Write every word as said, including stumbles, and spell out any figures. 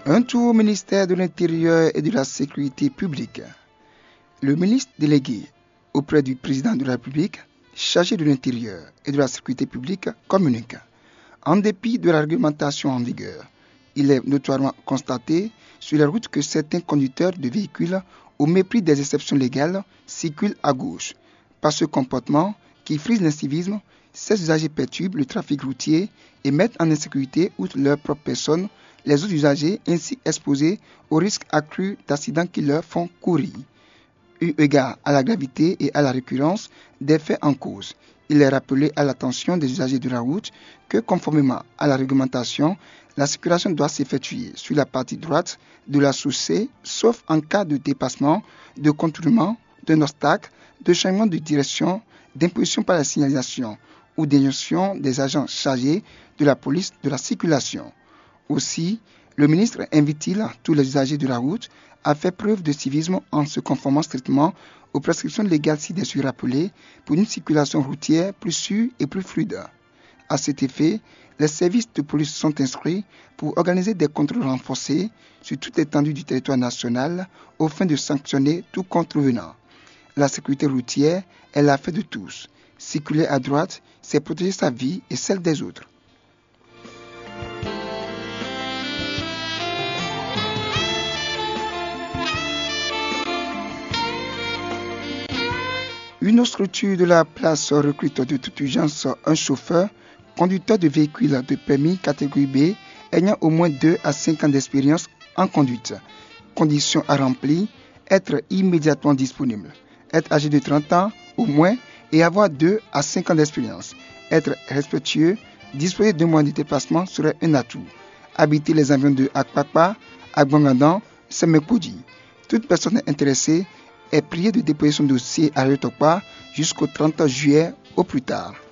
Un tour au ministère de l'Intérieur et de la Sécurité publique. Le ministre délégué auprès du président de la République, chargé de l'Intérieur et de la Sécurité publique, communique. En dépit de la réglementation en vigueur, il est notoirement constaté sur les routes que certains conducteurs de véhicules, au mépris des exceptions légales, circulent à gauche. Par ce comportement qui frise l'incivisme, ces usagers perturbent le trafic routier et mettent en insécurité, outre leur propre personne, les autres usagers ainsi exposés au risque accru d'accidents qui leur font courir. Eu égard à la gravité et à la récurrence des faits en cause, il est rappelé à l'attention des usagers de la route que, conformément à la réglementation, la circulation doit s'effectuer sur la partie droite de la chaussée, sauf en cas de dépassement, de contournement, d'un obstacle, de changement de direction, d'imposition par la signalisation ou d'injonction des agents chargés de la police de la circulation. Aussi, le ministre invite-t-il tous les usagers de la route à faire preuve de civisme en se conformant strictement aux prescriptions légales ci-dessus rappelées pour une circulation routière plus sûre et plus fluide. À cet effet, les services de police sont instruits pour organiser des contrôles renforcés sur toute l'étendue du territoire national aux fins de sanctionner tout contrevenant. La sécurité routière est l'affaire de tous. Circuler à droite, c'est protéger sa vie et celle des autres. Une structure de la place recrute de toute urgence un chauffeur, conducteur de véhicules de permis catégorie B, ayant au moins deux à cinq ans d'expérience en conduite. Conditions à remplir, être immédiatement disponible, être âgé de trente ans au moins et avoir deux à cinq ans d'expérience, être respectueux, disposer d'un moyen de déplacement serait un atout. Habiter les environs de Akpakpa, Agbangandan, Semekodi. Toute personne intéressée est priée de déposer son dossier à Retokpa jusqu'au trente juillet au plus tard.